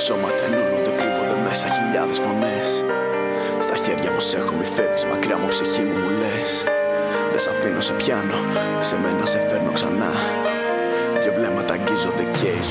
σώματα ενώνονται, κρύβονται μέσα χιλιάδες φωνές. Στα χέρια μου σ' έχω, μη φεύγεις μακριά μου, ψυχή μου, μου λες. Δεν σ' αφήνω, σε πιάνω, σε μένα σε φέρνω ξανά. Δυο βλέμματα αγγίζονται και η